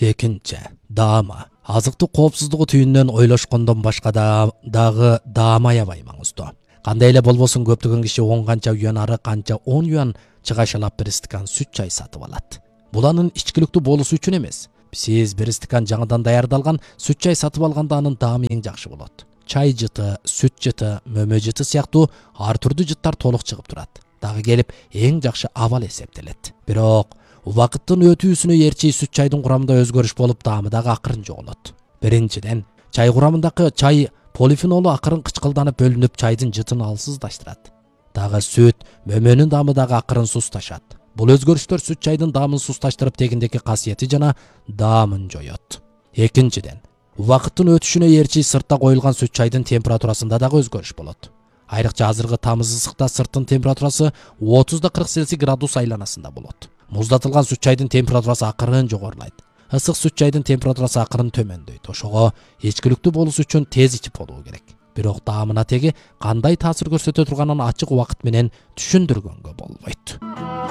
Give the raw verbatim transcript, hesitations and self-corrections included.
Экинчи, даама. Азыктык коопсуздугу түйүнүнөн ойлошкондон башка да дагы даама аябай маңыздуу. Кандай эле болбосун көптөгөн киши он канча юан ары канча он юан чыгашалап бир стакан сүт чай сатып алат. Бул анын ичкиликтүү болуусу үчүн эмес. Сиз бир стакан жаңыдан даярдалган сүт чай сатып алганда анын даамы эң жакшы болот. Чай жыты, сүт жыты, мөмө жыты сыяктуу ар түрдүү жыттар толук чыгып турат. Дагы келип эң жакшы абал эсептелет. Бирок убакыттын өтүүсүнө ээрчи сүт чайдын курамында өзгөрүш болуп, даамы дагы акырын жоголот. Биринчиден, чай курамындагы чай полифенолу акырын кычкылданып бөлүнүп, чайдын жытын алсыздыштырат. Дагы сүт, мөмөнүн даамы дагы акырын сусташат. Бул өзгөрүштөр сүт чайдын даамын сусташтырып, тегиндеги касиети жана даамын жоёт. Экинчиден, убакыттын өтүшүнө ээрчи сыртта коюлган сүт чайдын температурасында дагы өзгөрүш болот. Айрыкча азыркы тамыз ысыкта сырттын температурасы отузда кырк Цельсий градус айланасында болот. Муздатылган сүт чайдын температурасы акырын жогорулайт. Ысык сүт чайдын температурасы акырын төмөндөйт. Ошого ичкиликтүү болуусу үчүн тез ичип болуу керек. Бирок даамына теги кандай таасир көрсөтө турганын ачык убакыт менен түшүндүргөнгө болбойт.